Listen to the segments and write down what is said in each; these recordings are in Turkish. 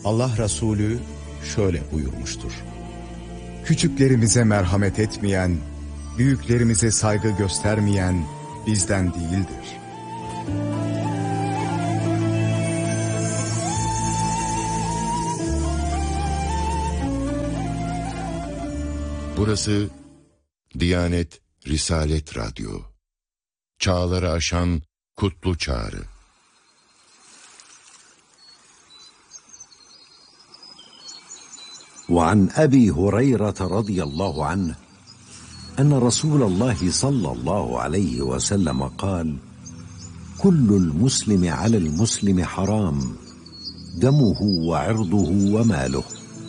Allah Resulü şöyle buyurmuştur: küçüklerimize merhamet etmeyen, büyüklerimize saygı göstermeyen bizden değildir. Burası Diyanet Risalet Radyo. Çağları aşan kutlu çağrı. وعن أبي هريرة رضي الله عنه أن رسول الله صلى الله عليه وسلم قال: كل المسلم على المسلم حرام دمه وعرضه وماله.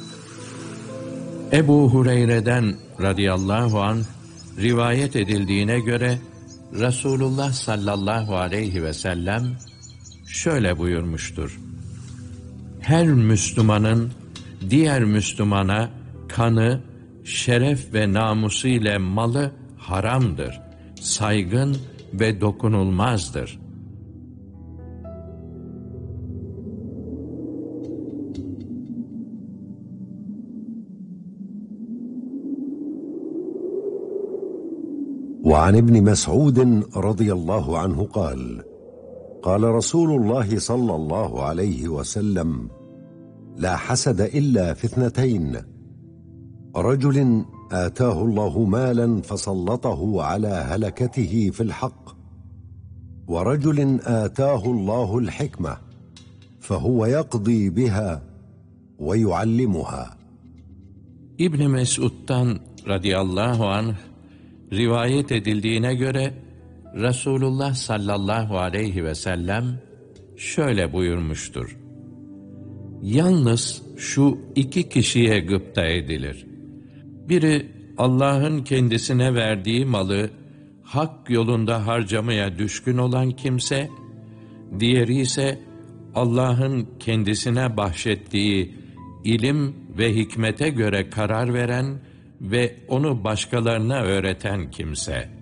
Ebu Hureyre'den radıyallahu anh rivayet edildiğine göre Resulullah sallallahu aleyhi ve sellem şöyle buyurmuştur: her Müslümanın diğer Müslümana kanı, şeref ve namusu ile malı haramdır, saygın ve dokunulmazdır. وعن ابن مسعود رضي الله عنه قال: قال رسول الله صلى الله عليه وسلم: لا حسد إلا في اثنتين، رجل آتاه الله مالا فسلطه على هلكته في الحق، ورجل آتاه الله الحكمة فهو يقضي بها ويعلمها. İbn Mes'ud'dan radıyallahu anh rivayet edildiğine göre Resulullah sallallahu aleyhi ve sellem şöyle buyurmuştur: yalnız şu iki kişiye gıpta edilir. Biri Allah'ın kendisine verdiği malı hak yolunda harcamaya düşkün olan kimse, diğeri ise Allah'ın kendisine bahşettiği ilim ve hikmete göre karar veren ve onu başkalarına öğreten kimse.